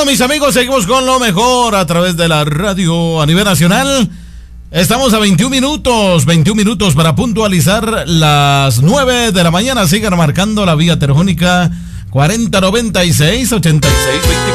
mis amigos, seguimos con lo mejor a través de la radio a nivel nacional. Estamos a 21 minutos para puntualizar las 9 de la mañana. Sigan marcando la vía telefónica 4096-8624.